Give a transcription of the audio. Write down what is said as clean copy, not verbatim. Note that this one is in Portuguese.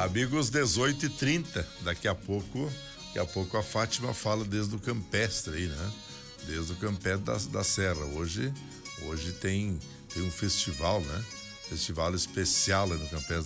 Amigos, 18h30, daqui a pouco a Fátima fala desde o Campestre aí, né? Desde o Campestre da Serra. Hoje tem um festival, né? Festival especial aí no Campestre